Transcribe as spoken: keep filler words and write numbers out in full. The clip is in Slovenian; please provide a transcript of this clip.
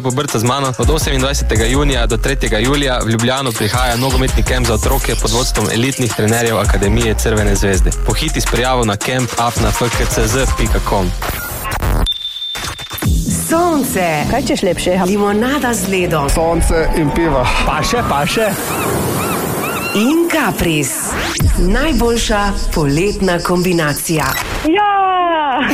Pobrca z mano. Od osemindvajsetega junija do tretjega julija v Ljubljano prihaja nogometni kemp za otroke pod vodstvom elitnih trenerjev Akademije Crvene zvezde. Pohiti s prijavo na kemp afna f k c z pika com. Sonce. Kaj češ lepše? Limonada z ledom. Sonce in piva. Paše, paše. In kapris. Najboljša poletna kombinacija. Ja!